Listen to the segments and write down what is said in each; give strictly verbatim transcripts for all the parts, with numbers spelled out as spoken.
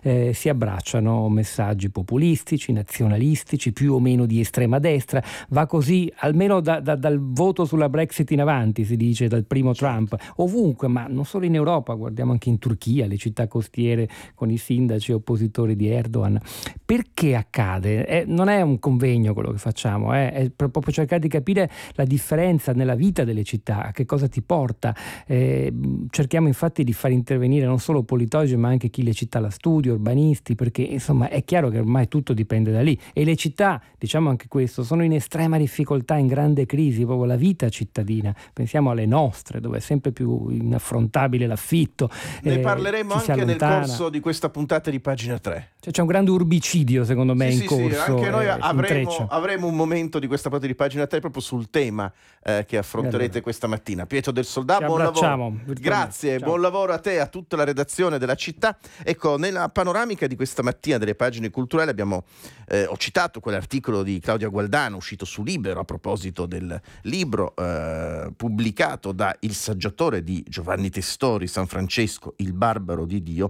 eh, si abbracciano messaggi populistici, nazionalistici, più o meno di estrema destra. Va così almeno da, da, dal voto sulla Brexit in avanti, si dice, dal primo Trump, ovunque, ma non solo in Europa, guardiamo anche in Turchia, le città costiere con i sindaci oppositori di Erdogan. Perché accade? Eh, non è un convegno quello che facciamo, eh? È proprio cercare di capire la differenza nella vita delle città, che cosa ti porta. Eh, cerchiamo infatti di far intervenire non solo politologi ma anche chi le città la studia, urbanisti, perché insomma è chiaro che ormai tutto dipende da lì, e le città, diciamo anche questo, sono in estrema difficoltà, in grande crisi, proprio la vita cittadina. Pensiamo alle nostre, dove è sempre più inaffrontabile l'affitto. Ne eh, parleremo anche nel corso di questa puntata di Pagina tre. Cioè, c'è un grande urbicidio secondo me sì, in sì, corso. Sì, anche noi eh, avremo, avremo un momento di questa puntata di Pagina tre proprio sul tema eh, che affronterete allora questa mattina. Pietro del Soldà, buon lavoro. Grazie, Ciao. Buon lavoro a te e a tutta la redazione della città. Ecco, nella panoramica di questa mattina delle pagine culturali abbiamo eh, ho citato quell'articolo di Claudia Gualdano uscito su Libero a proposito del libro eh, pubblicato da Il saggiatore di Giovanni Testori, San Francesco, il barbaro di Dio,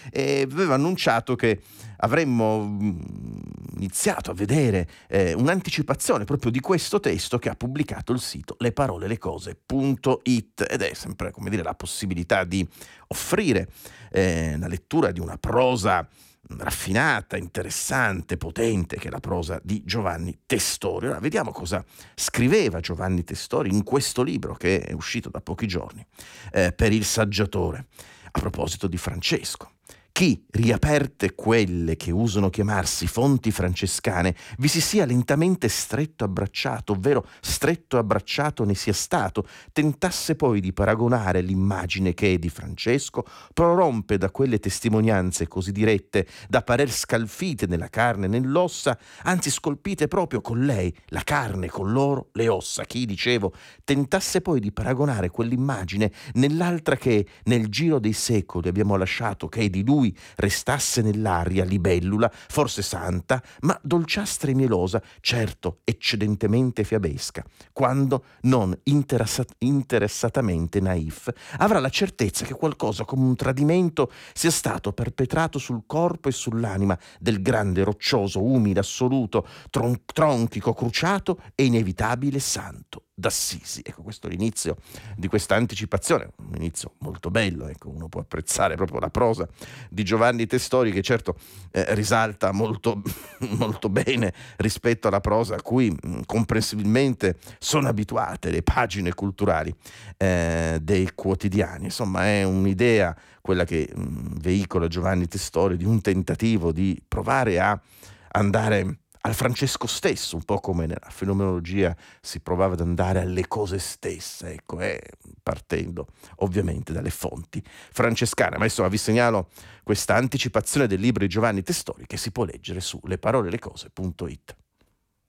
e aveva annunciato che avremmo iniziato a vedere eh, un'anticipazione proprio di questo testo che ha pubblicato il sito leparolellecose.it, ed è sempre, come dire, la possibilità di offrire eh, la lettura di una prosa raffinata, interessante, potente, che è la prosa di Giovanni Testori. Ora vediamo cosa scriveva Giovanni Testori in questo libro che è uscito da pochi giorni eh, per Il Saggiatore, a proposito di Francesco. Chi, riaperte quelle che usano chiamarsi fonti francescane, vi si sia lentamente stretto abbracciato, ovvero stretto abbracciato ne sia stato, tentasse poi di paragonare l'immagine che è di Francesco, prorompe da quelle testimonianze così dirette, da parer scalfite nella carne e nell'ossa, anzi scolpite proprio con lei, la carne con loro, le ossa. Chi, dicevo, tentasse poi di paragonare quell'immagine nell'altra che nel giro dei secoli abbiamo lasciato, che è di lui restasse nell'aria libellula, forse santa, ma dolciastra e mielosa, certo eccedentemente fiabesca, quando non interessat- interessatamente naif, avrà la certezza che qualcosa come un tradimento sia stato perpetrato sul corpo e sull'anima del grande roccioso, umile, assoluto, tron- tronchico, cruciato e inevitabile santo d'Assisi. Ecco, questo è l'inizio di questa anticipazione, un inizio molto bello, ecco, uno può apprezzare proprio la prosa di Giovanni Testori, che certo eh, risalta molto, molto bene rispetto alla prosa a cui mh, comprensibilmente sono abituate le pagine culturali eh, dei quotidiani. Insomma, è un'idea, quella che mh, veicola Giovanni Testori, di un tentativo di provare a andare al Francesco stesso, un po' come nella fenomenologia si provava ad andare alle cose stesse, ecco, eh, partendo ovviamente dalle fonti francescane. Ma insomma vi segnalo questa anticipazione del libro di Giovanni Testori che si può leggere su leparolellecose punto it.